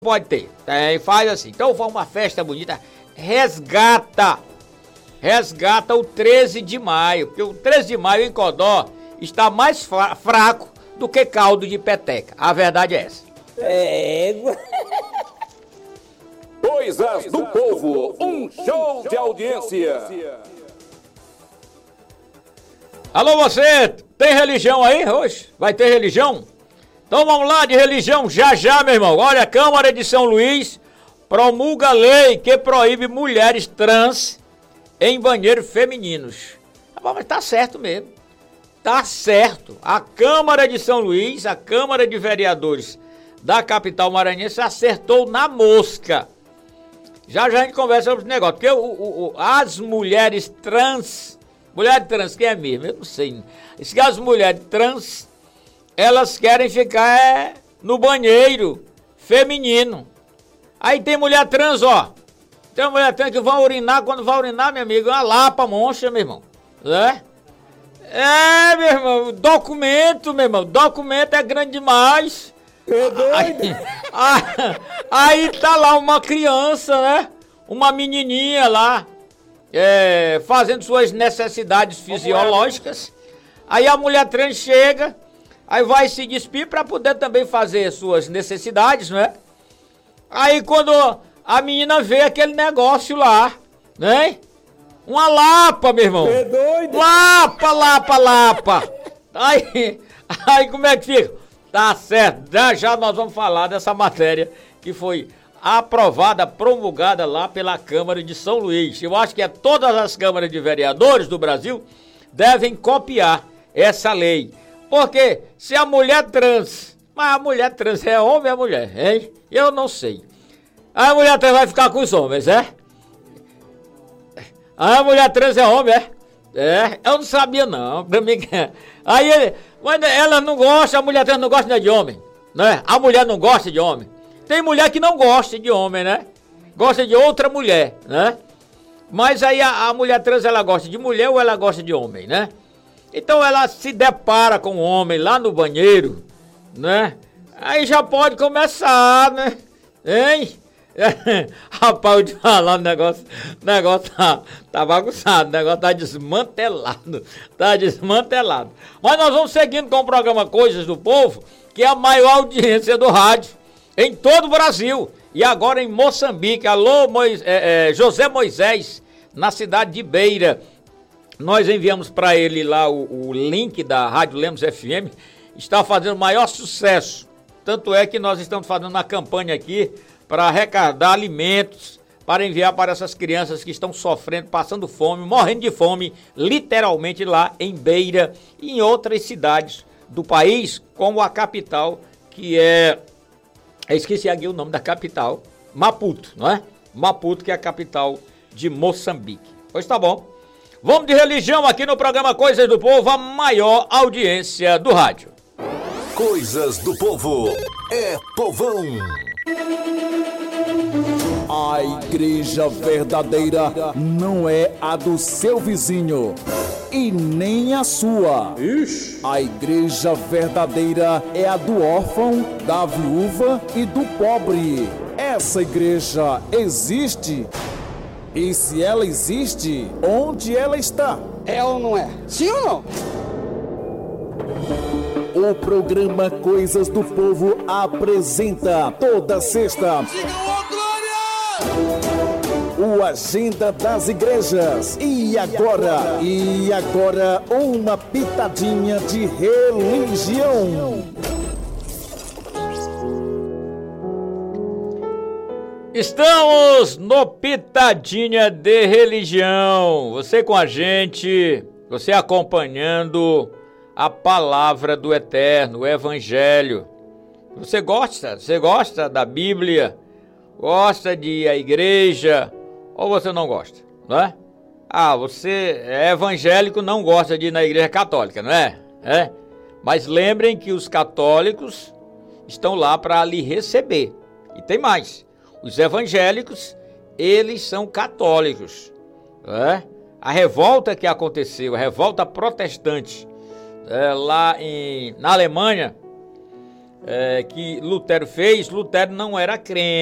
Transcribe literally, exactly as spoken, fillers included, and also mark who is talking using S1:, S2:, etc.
S1: pode ter. Tem, faz assim. Então faz uma festa bonita. Resgata. Resgata o treze de maio. Porque o treze de maio em Codó está mais fraco do que caldo de peteca. A verdade é essa.
S2: É.
S3: Coisas do Povo, um show de audiência.
S1: Alô, você, tem religião aí hoje? Vai ter religião? Então vamos lá de religião já já, meu irmão. Olha, a Câmara de São Luís promulga lei que proíbe mulheres trans em banheiros femininos. Mas tá certo mesmo. Tá certo. A Câmara de São Luís, a Câmara de Vereadores da capital maranhense acertou na mosca. Já já a gente conversa sobre esse negócio, porque o, o, o, as mulheres trans, mulher trans, quem é mesmo? Eu não sei. As mulheres trans, elas querem ficar é, no banheiro feminino. Aí tem mulher trans, ó. Tem mulher trans que vão urinar, quando vai urinar, meu amigo, é uma lapa monstra, meu irmão. É? É, meu irmão, documento, meu irmão, documento é grande demais.
S2: É doido?
S1: Aí, aí, aí tá lá uma criança, né? Uma menininha lá, é, fazendo suas necessidades fisiológicas. Aí a mulher trans chega, aí vai se despir para poder também fazer suas necessidades, né? Aí quando a menina vê aquele negócio lá, né? Uma lapa, meu irmão.
S2: É doido?
S1: Lapa, lapa, lapa. Aí, aí como é que fica? Tá certo, já já nós vamos falar dessa matéria que foi aprovada, promulgada lá pela Câmara de São Luís. Eu acho que é todas as câmaras de vereadores do Brasil devem copiar essa lei. Porque se a mulher trans, mas a mulher trans é homem ou é mulher, hein? Eu não sei. A mulher trans vai ficar com os homens, é? A mulher trans é homem, é? É, eu não sabia não. Pra mim, aí ele, mas ela não gosta, a mulher trans não gosta de homem, né? A mulher não gosta de homem. Tem mulher que não gosta de homem, né? Gosta de outra mulher, né? Mas aí a, a mulher trans, ela gosta de mulher ou ela gosta de homem, né? Então ela se depara com um homem lá no banheiro, né? Aí já pode começar, né? Hein? Rapaz, eu te falar, o negócio, o negócio tá, tá bagunçado, o negócio tá desmantelado, tá desmantelado. Mas nós vamos seguindo com o programa Coisas do Povo, que é a maior audiência do rádio em todo o Brasil. E agora em Moçambique. Alô, Mois, é, é, José Moisés, na cidade de Beira. Nós enviamos para ele lá o, o link da Rádio Lemos F M. Está fazendo o maior sucesso. Tanto é que nós estamos fazendo uma campanha aqui para arrecadar alimentos, para enviar para essas crianças que estão sofrendo, passando fome, morrendo de fome, literalmente lá em Beira e em outras cidades do país, como a capital, que é... Eu esqueci aqui o nome da capital, Maputo, não é? Maputo, que é a capital de Moçambique. Pois tá bom. Vamos de religião aqui no programa Coisas do Povo, a maior audiência do rádio.
S4: Coisas do Povo é povão.
S5: A igreja verdadeira não é a do seu vizinho e nem a sua.
S2: Ixi.
S5: A igreja verdadeira é a do órfão, da viúva e do pobre. Essa igreja existe? E se ela existe, onde ela está?
S2: É ou não é? Sim ou não?
S5: O programa Coisas do Povo apresenta toda sexta o Agenda das Igrejas. E agora, e agora uma pitadinha de religião.
S1: Estamos no Pitadinha de Religião. Você com a gente, você acompanhando a palavra do Eterno, o Evangelho. Você gosta? Você gosta da Bíblia? Gosta de ir à igreja? Ou você não gosta? Não é? Ah, você é evangélico, não gosta de ir na igreja católica, não é? É? Mas lembrem que os católicos estão lá para lhe receber. E tem mais. Os evangélicos, eles são católicos. Não é? A revolta que aconteceu, a revolta protestante, É, lá em, na Alemanha, é, que Lutero fez, Lutero não era crente.